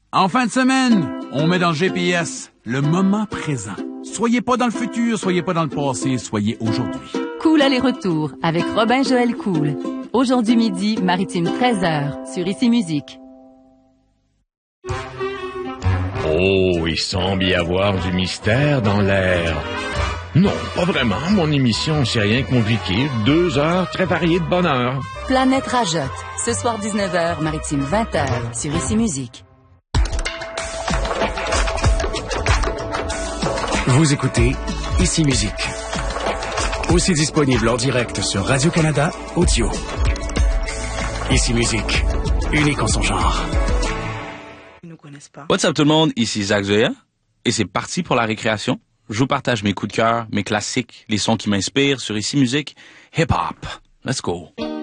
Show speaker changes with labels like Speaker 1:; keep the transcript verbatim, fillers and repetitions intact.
Speaker 1: En fin de semaine, on met dans le G P S le moment présent. Soyez pas dans le futur, soyez pas dans le passé, soyez aujourd'hui.
Speaker 2: Cool aller-retour avec Robin Joël Cool. Aujourd'hui midi, Maritime treize heures, sur Ici Musique.
Speaker 3: Oh, il semble y avoir du mystère dans l'air. Non, pas vraiment. Mon émission, c'est rien de compliqué. Deux heures très variées de bonheur.
Speaker 2: Planète Rajotte, ce soir dix-neuf heures, Maritime vingt heures, sur Ici Musique.
Speaker 4: Vous écoutez Ici Musique. Aussi disponible en direct sur Radio-Canada Audio. Ici Musique, unique en son genre.
Speaker 5: Ils nous connaissent pas.
Speaker 6: What's up tout le monde, ici Zach Zoya, et c'est parti pour la récréation. Je vous partage mes coups de cœur, mes classiques, les sons qui m'inspirent sur Ici Musique, hip-hop. Let's go.